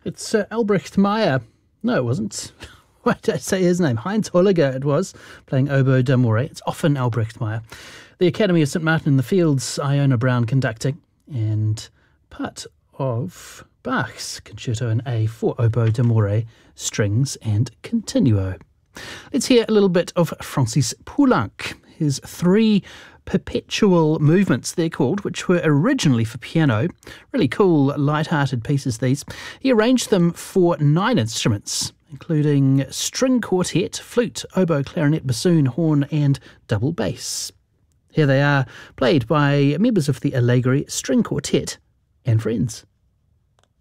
It's Sir Albrecht Meyer. No, it wasn't. Why did I say his name? Heinz Holliger it was, playing Oboe d'Amore. It's often Albrecht Meyer. The Academy of St Martin in the Fields, Iona Brown conducting, and part of Bach's Concerto in A for Oboe d'Amore, strings and continuo. Let's hear a little bit of Francis Poulenc, his 3 perpetual movements, they're called, which were originally for piano. Really cool, light-hearted pieces, these. He arranged them for 9 instruments, including string quartet, flute, oboe, clarinet, bassoon, horn, and double bass. Here they are, played by members of the Allegri String Quartet and friends.